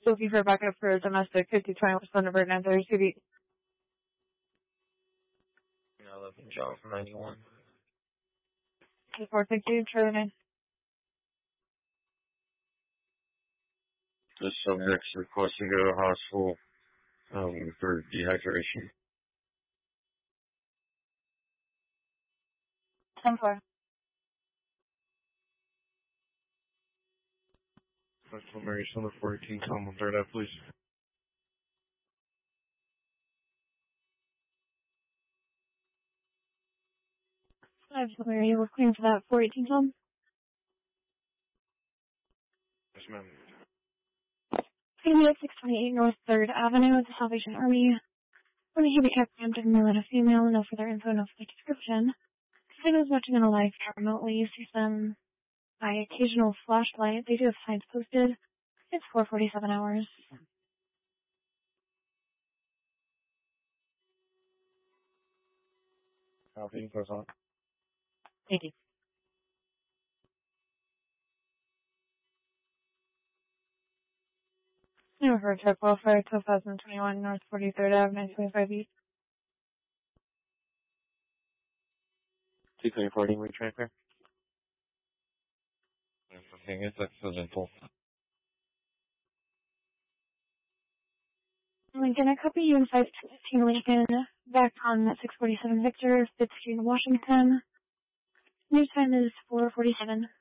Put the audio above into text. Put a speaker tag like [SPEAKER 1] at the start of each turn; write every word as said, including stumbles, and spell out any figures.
[SPEAKER 1] Looking for backup for domestic fifty twenty percent number nine thirty-two beat.
[SPEAKER 2] eleven John from ninety-one.
[SPEAKER 1] four sixty, Charlie nine.
[SPEAKER 2] The subject's requesting to go to hospital um, for dehydration.
[SPEAKER 1] ten four.
[SPEAKER 2] Central Mary, Center four eighteen, Tom on third Ave, please.
[SPEAKER 1] I'm sorry, we're clearing for that four eighteen Tom.
[SPEAKER 2] Yes, ma'am.
[SPEAKER 1] It's going to be at six twenty-eight North third Avenue at the Salvation Army. When a handicap preemptive male and a female, no further info, no further description. Signals watching on a live cam remotely. You see them by occasional flashlight. They do have signs posted. It's four forty-seven hours.
[SPEAKER 2] Copy, press on.
[SPEAKER 1] Thank you. Now for truck welfare, two thousand twenty-one North forty-third Avenue, nine twenty-five East.
[SPEAKER 2] two twenty forty, we tracker. Okay, it's accidental.
[SPEAKER 1] Lincoln, I copy you in five fifteen Lincoln, back on six forty-seven Victor, fifth Street, Washington. New time is four forty-seven.